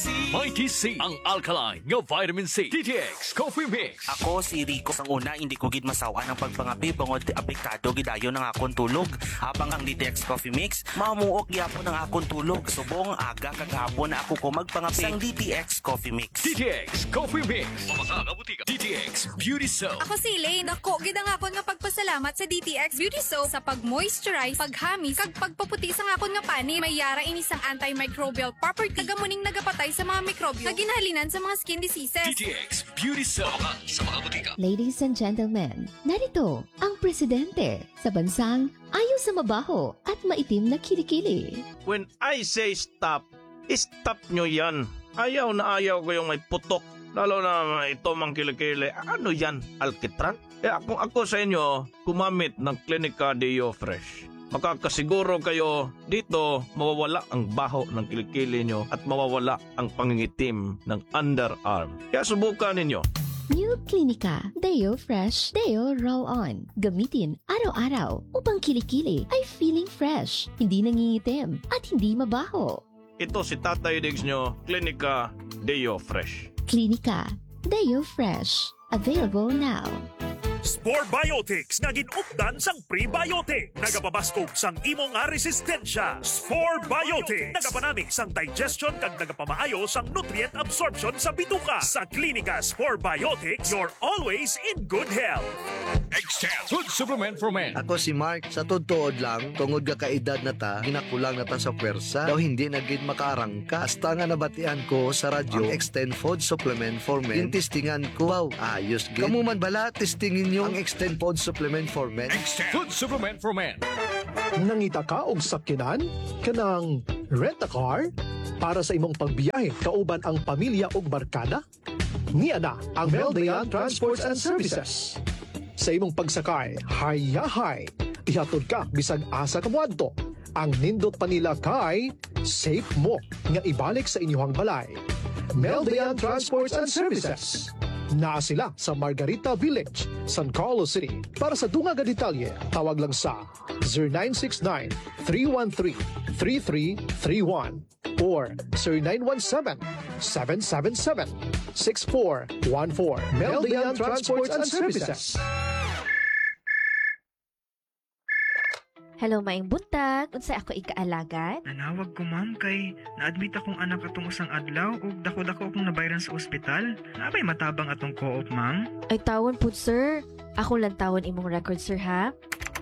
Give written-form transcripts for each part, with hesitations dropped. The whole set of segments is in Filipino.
Mighty C, ang alkaline nga vitamin C. DTX Coffee Mix. Ako si Rico sang una, hindi ko gid masawa ng pagpangapi bangod apektado gidayon ng akong tulog. Habang ang DTX Coffee Mix, mamuok gyapon ang akong tulog. Subong aga kagahapon na ako ko magpangapi sang DTX Coffee Mix. DTX Coffee Mix. Mamaka butika. DTX Beauty Soap. Ako si Elaine. Ako, gidang akon nga pagpasalamat sa DTX Beauty Soap sa pag-moisturize, paghamis, kag pagpaputi sa akon nga pani. May yara ini sang antimicrobial property. Kagamuning nagapatay sa mga mikrobyo na ginahalinan sa mga skin diseases. DTX Beauty Soap. Mamaka sa mga butika. Ladies and gentlemen, narito ang presidente sa bansang ayaw sa mabaho at maitim na kilikili. When I say stop, stop nyo yan. Ayaw na ayaw ko yung may putok. Lalo na ito mang kilikili. Ano yan? Alkitran? Kung ako sa inyo, gumamit ng Clinica Deo Fresh. Makakasiguro kayo dito mawawala ang baho ng kilikili nyo at mawawala ang pangingitim ng underarm. Kaya subukan ninyo. New Clinica Deo Fresh Deo Roll-On. Gamitin araw-araw upang kilikili ay feeling fresh, hindi nangingitim at hindi mabaho. Ito si Tatay Diggs nyo, Clinica Deo Fresh. Clinica Deo Fresh. Available now. Spore Biotics nga ginupdan sang prebiotic. Nagapabaskog sang imong nga resistensya. Spore Biotics. Nagapanami sang digestion kag nagapamaayo sang nutrient absorption sa bituka. Sa Klinika Spore Biotics, you're always in good health. Extend Food Supplement for Men. Ako si Mark, sa totoo lang, tungod ka kaedad na ta, ginakulang na ta sa pwersa, daw hindi naging makarangka. Hasta nga nabatian ko sa radyo, ang Extend Food Supplement for Men, yung testingan ko, wow, ayos gid. Kamu man bala, testingin nyo ang Extend Food Supplement for Men. Extend Food Supplement for Men. Nangita ka og sakyanan kanang rent a car para sa imong pagbiyahe kauban ang pamilya ug barkada? Niya na ang Meldayan Transports and Services. Sa imong pagsakay, hayahay, ihatod ka bisag asa ka moadto. Ang nindot pa nila kay safe mo nga ibalik sa inyong balay. Meldayan Transports and Services. Naa sila sa Margarita Village, San Carlos City. Para sa dunga nga detalye, tawag lang sa 0969-313-3331 or 0917-777-6414. Meldayan Transports and Services. Hello, maing buntag. Unsay ako ikaalagad? Nanawag ko, ma'am, kay na-admit akong anak atong usang adlaw ug dako-dako akong nabayran sa ospital. Nabay matabang atong co-op, ma'am? Ay tawon pud, sir. Ako lang tawon imong record, sir, ha?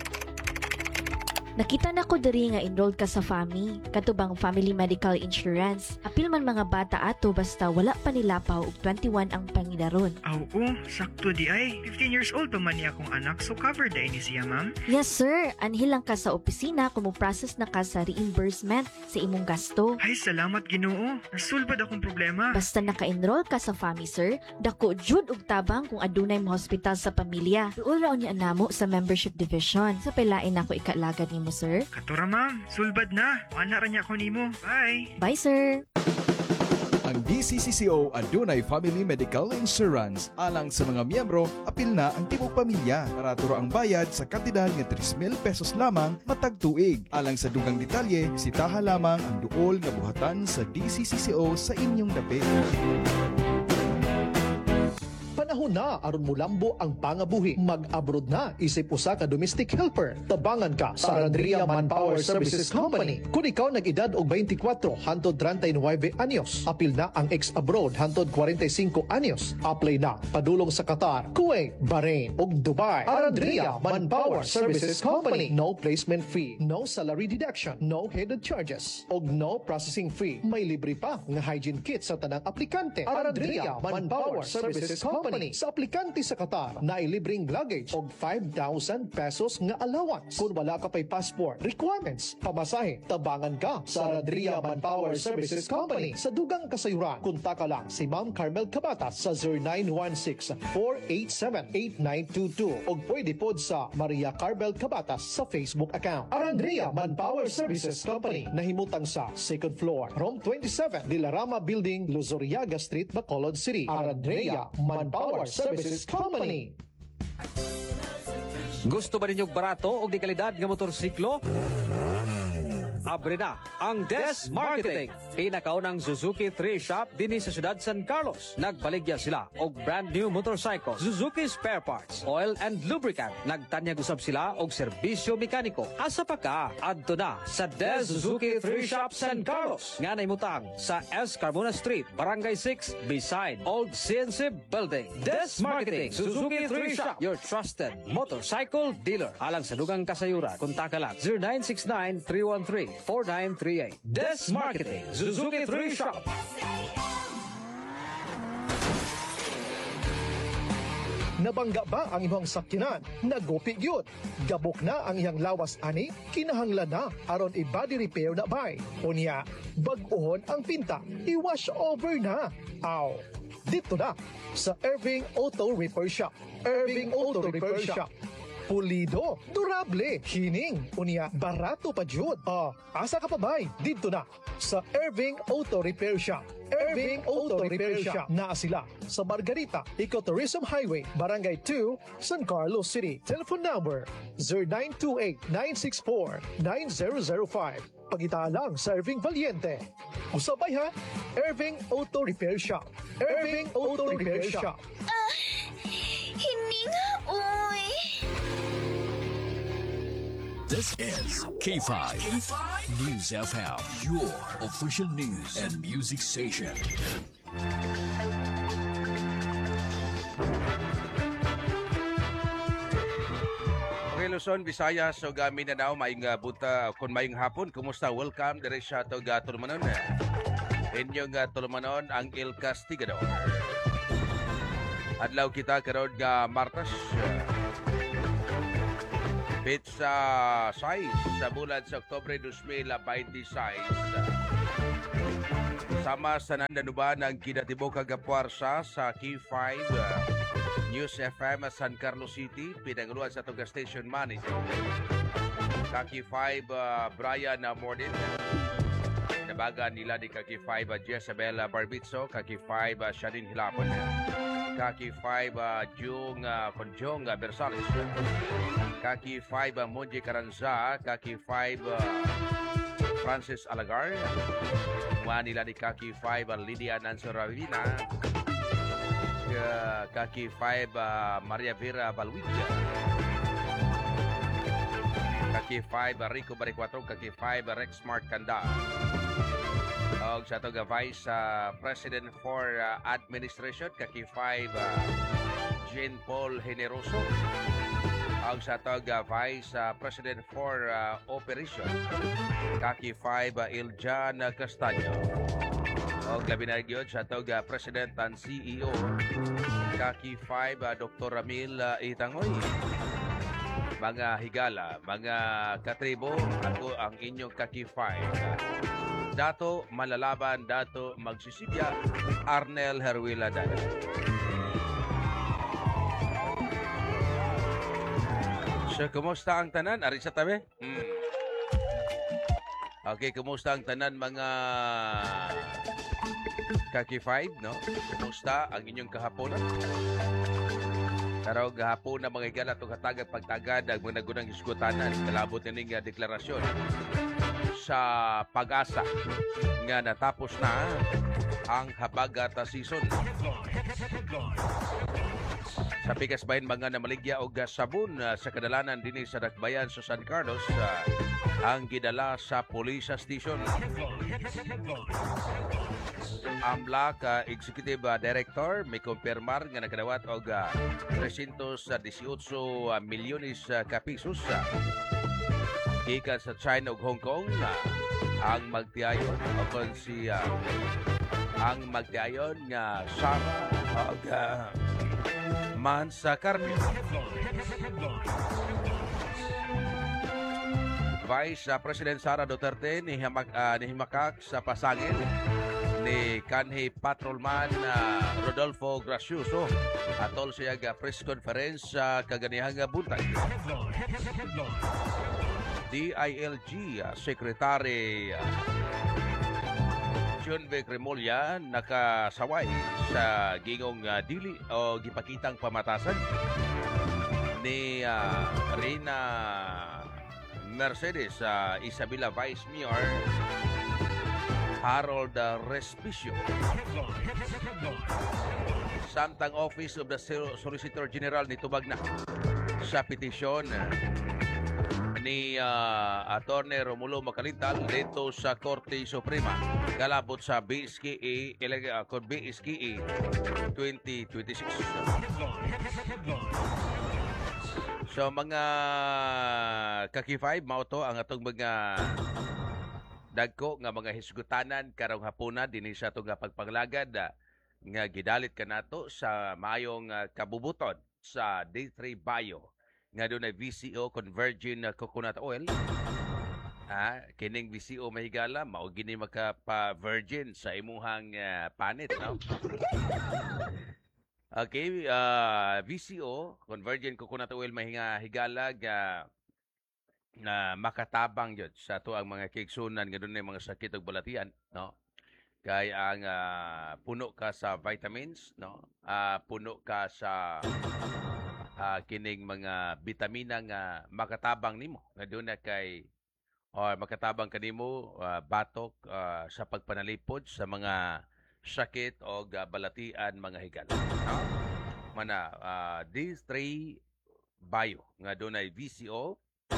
Nakita na ko diri nga enrolled ka sa FAMI, katubang Family Medical Insurance. Apil man mga bata ato basta wala pa nilapaw ug 21 ang pangidaron. Aw, sakto di ay. 15 years old pa man niya akong anak, so covered na ini siya, ma'am? Yes, sir. Anhil lang ka sa opisina kung mo-process na ka sa reimbursement sa imong gasto. Ay, salamat Ginoo. Nasulbad akong problema. Basta naka-enroll ka sa FAMI, sir, dako jud og tabang kung adunay mo hospital sa pamilya. Duol raon niya namo sa membership division. Sa pelain ako ikaalagad nimo, sir. Katora, ma'am. Sulbad na. Ana ra niya ako nimo. Bye. Bye, sir. Ang DCCCO adunay Family Medical Insurance. Alang sa mga miyembro, apil na ang tibok pamilya. Paraturo ang bayad sa kantidad nga 3,000 pesos lamang matag tuig. Alang sa dugang detalye, sitaha lamang ang duol nga buhatan sa DCCCO sa inyong dapit. Panahon na aron mulambo ang pangabuhi. Mag-abroad na isip usa ka domestic helper. Tabangan ka sa Arandria Manpower Services Company. Kung ikaw nag-edad og 24 hantod 39 anyos, apil na ang ex-abroad hantod 45 anyos. Apply na padulong sa Qatar, Kuwait, Bahrain ug Dubai. Arandria Manpower Services Company. No placement fee, no salary deduction, no hidden charges, ug no processing fee. May libre pa nga hygiene kit sa tanang aplikante. Arandria Manpower Services Company. Sa aplikante sa Qatar na ilibring luggage og 5,000 pesos nga allowance. Kung wala ka pa'y passport requirements, pamasahe, tabangan ka sa Arandria Manpower Services Company. Sa dugang kasayuran, kontak lang si Ma'am Carmel Cabatas sa 0916-487-8922 o pwede pod sa Maria Carmel Cabatas sa Facebook account. Arandria Manpower Services Company, nahimutang sa 2nd floor, room 27, Dilarama Building, Luzuriaga Street, Bacolod City. Arandria Manpower Services Company. Gusto ba ninyong barato o di kalidad ng motorsiklo? abre na ang Des Marketing. Pinakaunang Suzuki 3 shop din sa siyudad San Carlos. Nagbaligya sila og brand new motorcycle, Suzuki spare parts, oil and lubricant. Nagtanyag usab sila og serbisyo mekaniko. Asa pa ka? Adto na sa Des Suzuki 3 shop San Carlos. Nga naimutang sa S. Carmona Street, Barangay 6, beside Old CNC Building. Des Marketing, Suzuki 3 shop, your trusted motorcycle dealer. Alang sa dugang kasayuran, kontak lang 0969-313-4938. Des Marketing, Suzuki 3 shop. Nabangga ba ang imong sakyanan? Nagupi gyud. Gabok na ang iyang lawas ani, kinahanglan na aron i-body repair na bay. Unya, bag-ohon ang pinta, i-wash over na. Aw, dito na sa Irving Auto Repair Shop. Irving Auto Repair Shop. Pulido, durable, hining, unya, barato pa jud. Asa ka pa bay? Dito na sa Irving Auto Repair Shop. Irving Auto Repair Shop. Naa sila sa Margarita, Ecotourism Highway, Barangay 2, San Carlos City. Telephone number 0928-964-9005. Pagita lang sa Irving Valiente. Usabay ha, Irving Auto Repair Shop. Irving Auto Repair Shop. Hindi nga, uy. This is K5 News FM, your official news and music station. Okay, Luzon, Visayas, so gamin na daw, maing buta, kung maing hapon, kumusta? Welcome, dire siya ito tulumanon. Inyong tulumanon, ang Il Castigador. Adlaw kita karon nga Martes. Pizza size sa bulan sa Oktubre 2026. Sama sa nandanuban ang kinatibok kagapwarsa sa K5 News FM San Carlos City, pinanguluan sa Tuga Station Manager. Kaki5 Brian Mordin. Nabagan nila ni Kaki5 Jezebel Barbitso, Kaki5 Shadin Hilapon, Kaki5 Jung Conjong Bersales, Kaki5 Monje Caranza, Kaki5 Francis Alagar, nila ni Kaki5 Lydia Nansoravina, Kaki5 Maria Vera Balwija, Kaki5 Rico Baricuatro, Kaki5 Rex Smart Kanda, og sa ito Vice President for Administration, Kaki5 Jean Paul Generoso, og sa ito Vice President for Operation, Kaki5 Iljan Castaño, og labi na yun sa ito President and CEO, Kaki5 Dr. Ramil Itangoy. Mga higala, mga katribo, ako ang inyong Kaki5. Dato malalaban, dato magsisibya, Arnel Herwila Dada. So, kumusta ang tanan? Ari sa tabi? Okay, kumusta ang tanan mga Kaki5, no? Kumusta ang inyong kahaponan? Pero gahapon na mga igala itong hatagad pagtagad ang mga nagunang iskutanan. Kalabot na ning deklarasyon sa pag-asa nga natapos na ang habagata season. Sa pikas bahin mga namaligya o sabon sa kadalanan din sa Dakbayan sa San Carlos ang gidala sa Police Station. Amlak Executive Director may kumpirmar nga nakadawat og 318 milyones ka pesos gikan sa China ug Hong Kong ang magtiayon o si ang magtiayon nga Sara og Mansa Carpio. Vice President Sara Duterte nihimakak sa pasangil ni kanhi patrolman Rodolfo Gracioso atol siya press conference sa kaganihang buntag. DILG Secretary John V. Cremolya nakasaway sa gingong dili o gipakitang pamatasan ni Rina Mercedes, Isabela Vice Mayor Harold Respicio. Samtang Office of the Solicitor General nitubag na sa petisyon ni Attorney Romulo Macalintal dito sa Korte Suprema kalabot sa BSKE 2026. So mga kaki-5 mao to ang atong mga dagko nga mga hisgutanan karong hapuna dinhi sa atong pagpanglagad nga gidalit kanato sa maayong kabubuton sa D3 Bio nga doon ay VCO Convergin Coconut Oil. Kining VCO mahigala mao gini maka-virgin sa imuhang panit, no? Okay, VCO Convergin Coconut Oil mahigala na makatabang yun sa ato ang mga kigsunan nga doon ay mga sakit ug balatian, no? Kay ang puno ka sa vitamins, no? Puno ka sa kining mga bitamina nga makatabang nimo nga doon na kay or makatabang kanimo batok sa pagpanalipod sa mga sakit o balatian mga higala, no? Mana D3 Bio nga doon ay VCO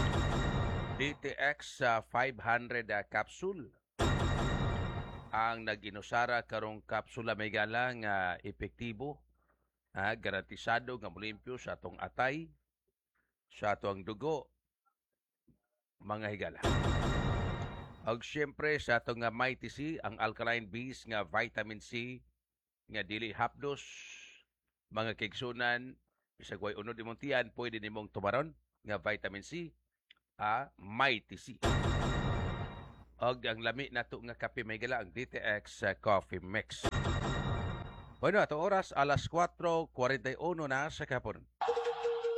DTX 500 capsule ang nag-inusara karong kapsula may gala nga epektibo, garantisado nga mulimpyo sa atong atay, sa atong dugo, mga higala. Og syempre sa atong Mighty C, ang alkaline base nga vitamin C nga dili hapdos, mga kigsunan, bisag way unod imong tiyan, pwede nimong tumaron nga vitamin C, Mighty C. Og ang lami nato nga kape may gala ang DTX Coffee Mix. Bueno, ato oras alas 4:41 na sa kapon.